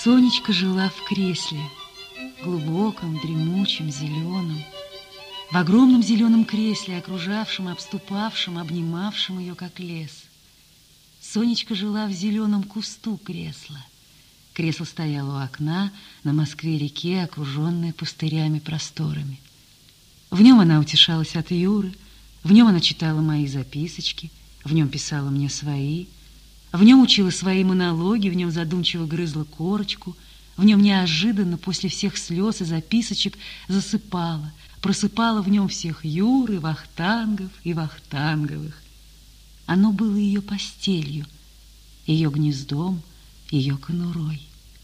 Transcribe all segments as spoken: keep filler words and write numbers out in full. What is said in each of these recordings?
Сонечка жила в кресле, глубоком, дремучем, зеленом, в огромном зеленом кресле, окружавшем, обступавшем, обнимавшем ее, как лес. Сонечка жила в зеленом кусту кресла. Кресло стояло у окна на Москве-реке, окруженное пустырями просторами. В нем она утешалась от Юры, в нем она читала мои записочки, в нем писала мне свои, в нем учила свои монологи, в нем задумчиво грызла корочку, в нем неожиданно после всех слез и записочек засыпала, просыпала в нем всех Юры, Вахтангов и Вахтанговых. Оно было ее постелью, ее гнездом, ее конурой.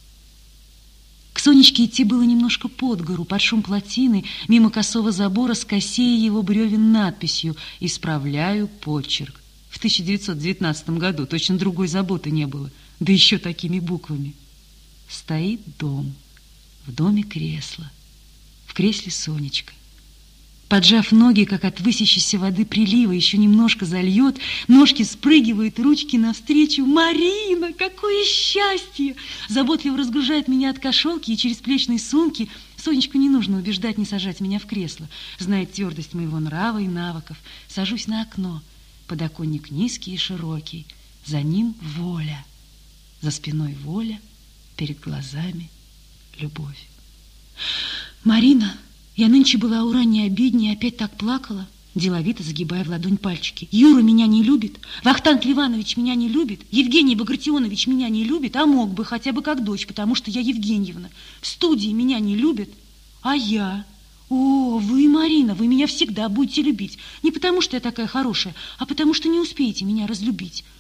К Сонечке идти было немножко под гору, под шум плотины, мимо косого забора с косеей его бревен надписью «Исправляю почерк». В тысяча девятьсот девятнадцатом году точно другой заботы не было, да еще такими буквами. Стоит дом, в доме кресло, в кресле Сонечка. Поджав ноги, как от высящейся воды прилива, еще немножко зальет, ножки спрыгивают, ручки навстречу. «Марина, какое счастье!» Заботливо разгружает меня от кошелки и через плечные сумки. Сонечку не нужно убеждать не сажать меня в кресло. Знает твердость моего нрава и навыков. Сажусь на окно. Подоконник низкий и широкий. За ним воля. За спиной воля, перед глазами любовь. «Марина, я нынче была у ранней обедни и опять так плакала», деловито загибая в ладонь пальчики. «Юра меня не любит, Вахтанг Ливанович меня не любит, Евгений Багратионович меня не любит, а мог бы хотя бы как дочь, потому что я Евгеньевна. В студии меня не любят, а я... О, вы, Марина, вы меня всегда будете любить. Не потому, что я такая хорошая, а потому, что не успеете меня разлюбить.